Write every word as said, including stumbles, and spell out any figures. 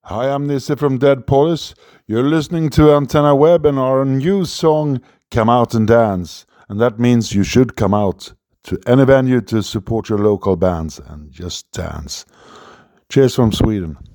Hi, I'm Nisse from Dead Polis. You're listening to Antenna Web and our new song, Come Out and Dance. And that means you should come out to any venue to support your local bands and just dance. Cheers from Sweden.